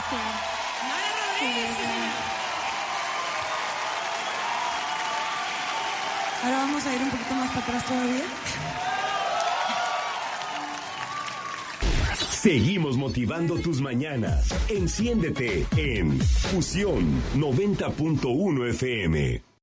Gracias. Mara Rodríguez, sí, señor. Ahora vamos a ir un poquito más para atrás todavía. Seguimos motivando tus mañanas. Enciéndete en Fusión 90.1 FM.